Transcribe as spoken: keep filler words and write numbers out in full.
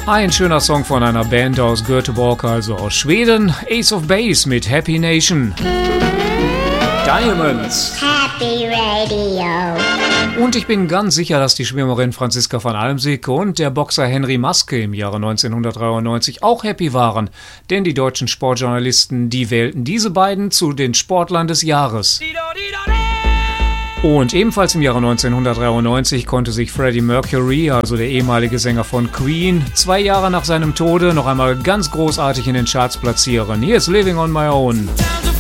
Ein schöner Song von einer Band aus Göteborg, also aus Schweden. Ace of Base mit Happy Nation. Diamonds. Happy Radio. Und ich bin ganz sicher, dass die Schwimmerin Franziska van Almsick und der Boxer Henry Maske im Jahre neunzehnhundertdreiundneunzig auch happy waren. Denn die deutschen Sportjournalisten, die wählten diese beiden zu den Sportlern des Jahres. Und ebenfalls im Jahre neunzehnhundertdreiundneunzig konnte sich Freddie Mercury, also der ehemalige Sänger von Queen, zwei Jahre nach seinem Tode noch einmal ganz großartig in den Charts platzieren. Hier ist Living on My Own.